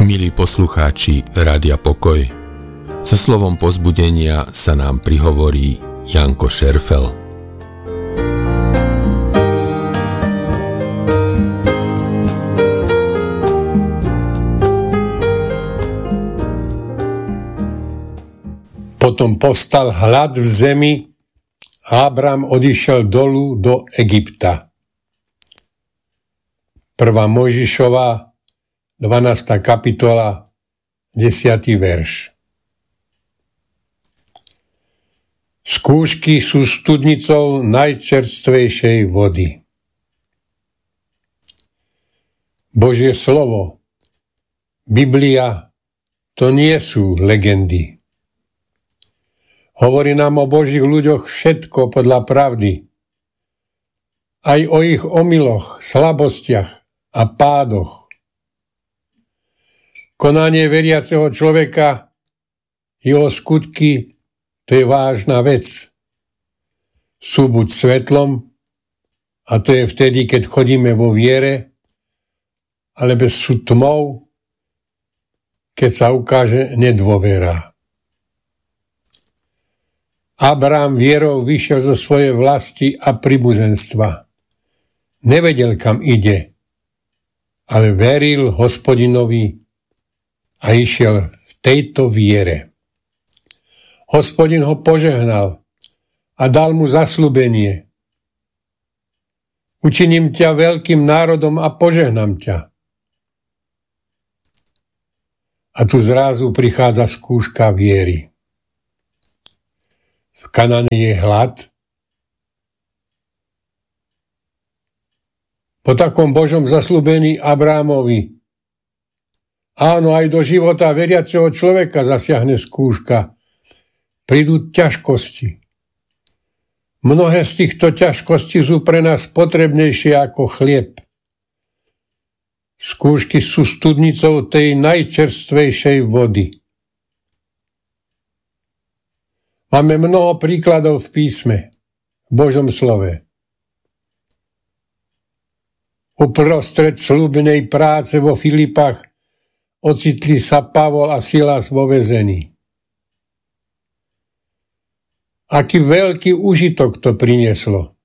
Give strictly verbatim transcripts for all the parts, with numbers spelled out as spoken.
Milí poslucháči Rádia Pokoj, so slovom povzbudenia sa nám prihovorí Janko Šerfel. Potom povstal hlad v zemi a Abram odišiel dolu do Egypta. Prvá Mojžišova, dvanásta kapitola, desiaty verš. Skúšky sú studnicou najčerstvejšej vody. Božie slovo, Biblia, to nie sú legendy. Hovorí nám o Božích ľuďoch všetko podľa pravdy. Aj o ich omyloch, slabostiach a pádoch. Konanie veriaceho človeka, jeho skutky, to je vážna vec. Sú buď svetlom, a to je vtedy, keď chodíme vo viere, alebo sú tmou, keď sa ukáže nedôvera. Abrám vierou vyšiel zo svojej vlasti a príbuzenstva. Nevedel, kam ide, ale veril Hospodinovi a išiel v tejto viere. Hospodin ho požehnal a dal mu zasľúbenie. Učiním ťa veľkým národom a požehnám ťa. A tu zrazu prichádza skúška viery. V Kanáne je hlad. Po takom Božom zasľúbení Abrámovi, áno, aj do života veriaceho človeka zasiahne skúška. Prídu ťažkosti. Mnohé z týchto ťažkostí sú pre nás potrebnejšie ako chlieb. Skúšky sú studnicou tej najčerstvejšej vody. Máme mnoho príkladov v písme, v Božom slove. Uprostred sľubnej práce vo Filipách ocitli sa Pavol a Silas vo väzení. Aký veľký užitok to prinieslo.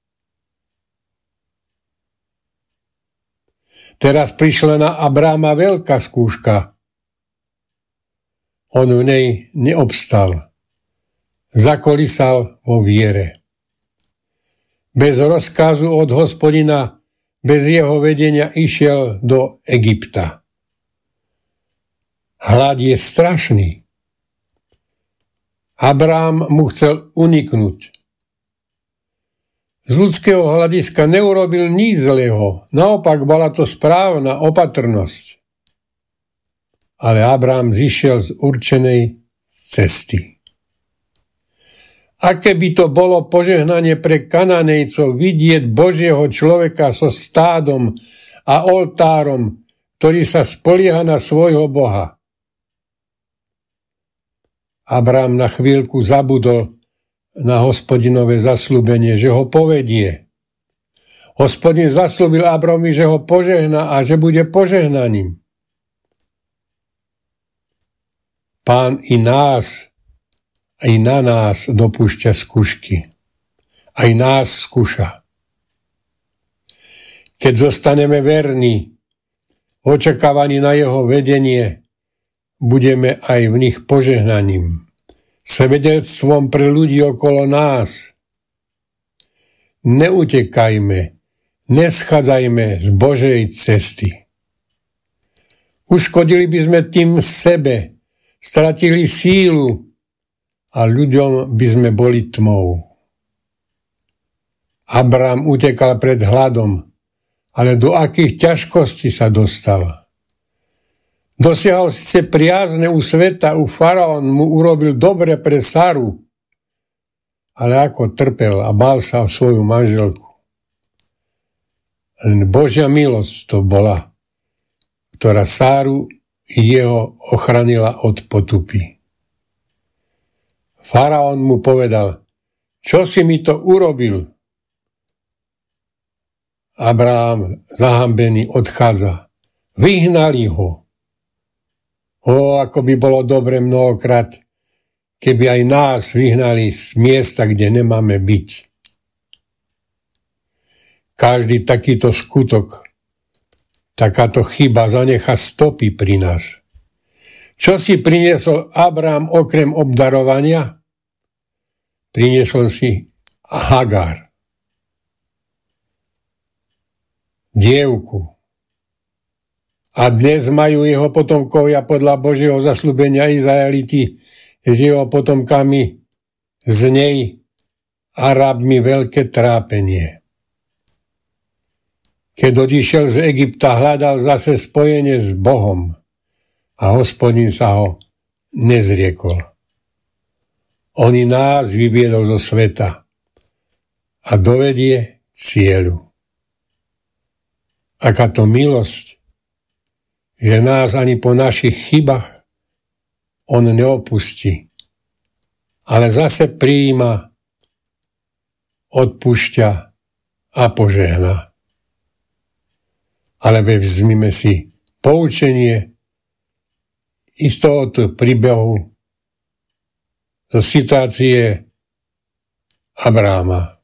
Teraz prišla na Abráma veľká skúška. On v nej neobstal. Zakolísal vo viere. Bez rozkazu od Hospodina, bez jeho vedenia išiel do Egypta. Hlad je strašný. Abrám mu chcel uniknúť. Z ľudského hľadiska neurobil nič zlého, naopak bola to správna opatrnosť. Ale Abrám zišiel z určenej cesty. Aké by to bolo požehnanie pre Kananejcov vidieť Božieho človeka so stádom a oltárom, ktorý sa spolieha na svojho Boha. Abrám na chvíľku zabudol na Hospodinové zasľúbenie, že ho povedie. Hospodin zasľúbil Abrámovi, že ho požehná a že bude požehnaním. Pán i nás aj na nás dopúšťa skúšky. Aj nás skúša. Keď zostaneme verní, očakávaní na jeho vedenie, budeme aj v nich požehnaním. Svedectvom pre ľudí okolo nás. Neutekajme, neschádzajme z Božej cesty. Uškodili by sme tým sebe, stratili sílu, a ľuďom by sme boli tmou. Abrám utekal pred hladom, ale do akých ťažkostí sa dostal. Dosiahol síce priazne u sveta, u faraón mu urobil dobre pre Saru, ale ako trpel a bál sa o svoju manželku. Len Božia milosť to bola, ktorá Sáru i jeho ochránila od potupy. Faraón mu povedal, čo si mi to urobil? Abrám zahambený odchádza. Vyhnali ho. O, ako by bolo dobre mnohokrát, keby aj nás vyhnali z miesta, kde nemáme byť. Každý takýto skutok, takáto chyba zanecha stopy pri nás. Čo si priniesol Abrám okrem obdarovania? Priniesol si Hagar. Dievku. A dnes majú jeho potomkovia podľa Božieho zasľúbenia Izraeliti s jeho potomkami z nej Arabmi veľké trápenie. Keď odišiel z Egypta, hľadal zase spojenie s Bohom a Hospodin sa ho nezriekol. On i nás vyviedol zo sveta a dovedie cieľu. Aká to milosť, že nás ani po našich chybách on neopustí, ale zase prijíma, odpúšťa a požehná. Ale vezmime si poučenie i z tohoto príbehu zo situácie Abráma.